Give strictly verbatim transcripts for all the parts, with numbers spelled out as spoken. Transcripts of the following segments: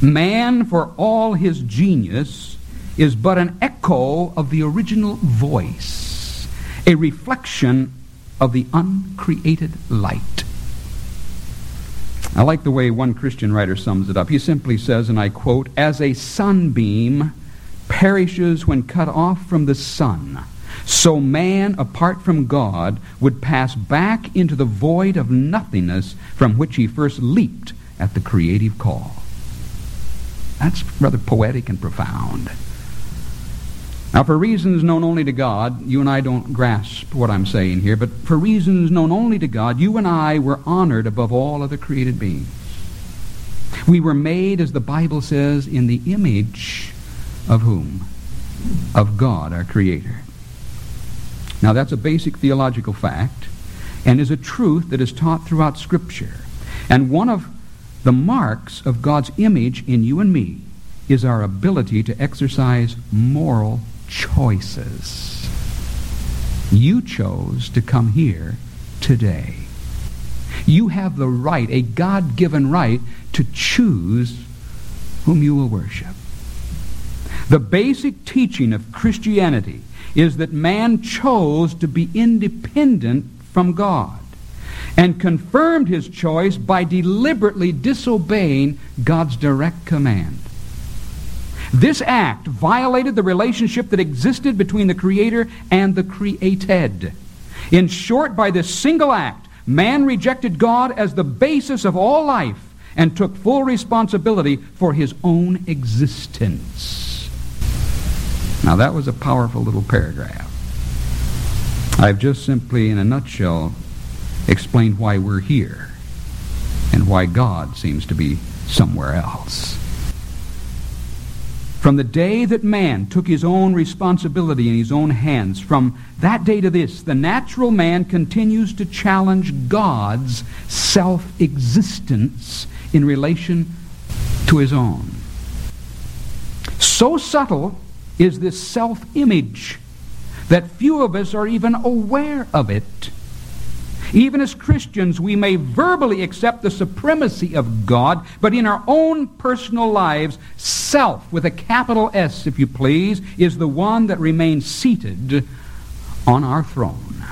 Man, for all his genius, is but an echo of the original voice, a reflection of the uncreated light. I like the way one Christian writer sums it up. He simply says, and I quote, "As a sunbeam perishes when cut off from the sun, so man, apart from God, would pass back into the void of nothingness from which he first leaped at the creative call." That's rather poetic and profound. Now, for reasons known only to God, you and I don't grasp what I'm saying here, but for reasons known only to God, you and I were honored above all other created beings. We were made, as the Bible says, in the image of whom? Of God, our Creator. Now, that's a basic theological fact, and is a truth that is taught throughout Scripture. And one of the marks of God's image in you and me is our ability to exercise moral choices. You chose to come here today. You have the right, a God-given right, to choose whom you will worship. The basic teaching of Christianity is that man chose to be independent from God and confirmed his choice by deliberately disobeying God's direct command. This act violated the relationship that existed between the Creator and the created. In short, by this single act, man rejected God as the basis of all life and took full responsibility for his own existence. Now, that was a powerful little paragraph. I've just simply, in a nutshell, explained why we're here and why God seems to be somewhere else. From the day that man took his own responsibility in his own hands, from that day to this, the natural man continues to challenge God's self-existence in relation to his own. So subtle is this self-image that few of us are even aware of it. Even as Christians, we may verbally accept the supremacy of God, but in our own personal lives, self, with a capital S, if you please, is the one that remains seated on our throne.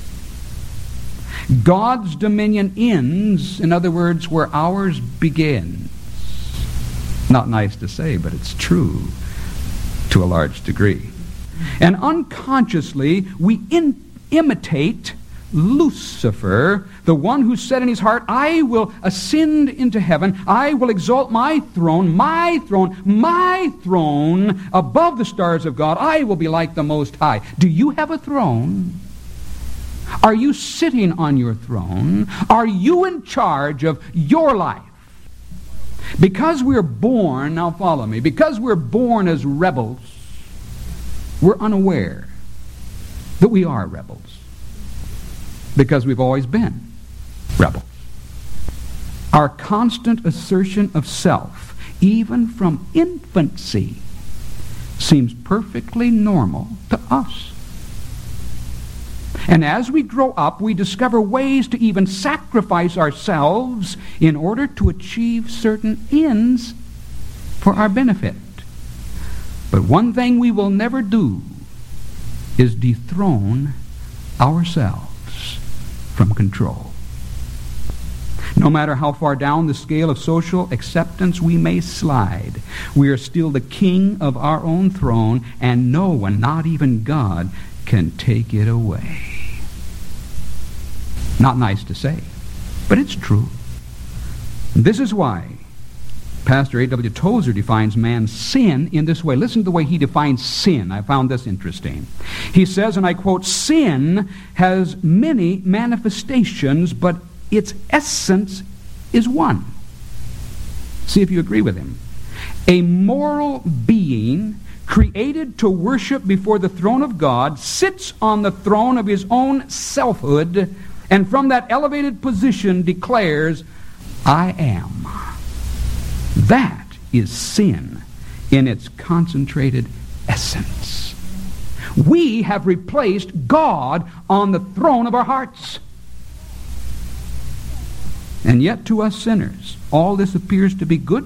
God's dominion ends, in other words, where ours begins. Not nice to say, but it's true to a large degree. And unconsciously, we in- imitate Lucifer, the one who said in his heart, "I will ascend into heaven, I will exalt my throne, my throne, my throne above the stars of God, I will be like the Most High." Do you have a throne? Are you sitting on your throne? Are you in charge of your life? Because we're born, now follow me, because we're born as rebels, we're unaware that we are rebels. Because we've always been rebels. Our constant assertion of self, even from infancy, seems perfectly normal to us. And as we grow up, we discover ways to even sacrifice ourselves in order to achieve certain ends for our benefit. But one thing we will never do is dethrone ourselves from control. No matter how far down the scale of social acceptance we may slide, we are still the king of our own throne, and no one, not even God, can take it away. Not nice to say, but it's true. This is why Pastor A W Tozer defines man's sin in this way. Listen to the way he defines sin. I found this interesting. He says, and I quote, "Sin has many manifestations, but its essence is one." See if you agree with him. A moral being created to worship before the throne of God sits on the throne of his own selfhood, and from that elevated position declares, "I am." That is sin in its concentrated essence. We have replaced God on the throne of our hearts. And yet to us sinners, all this appears to be good